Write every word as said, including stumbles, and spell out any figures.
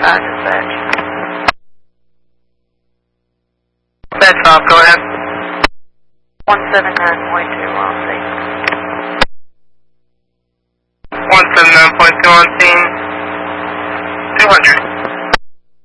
Uh, dispatch. That's off, go ahead. one seven nine point two, I'll see. one seven nine point two on.